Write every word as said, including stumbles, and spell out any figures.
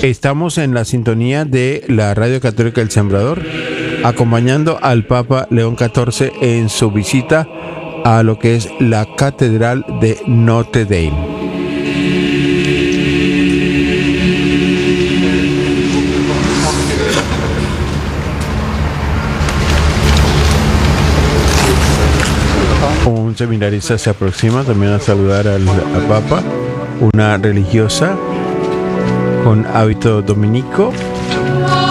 Estamos en la sintonía de la Radio Católica El Sembrador, acompañando al Papa León catorce en su visita a lo que es la Catedral de Notre Dame. Un seminarista se aproxima también a saludar al, al Papa, una religiosa con hábito dominico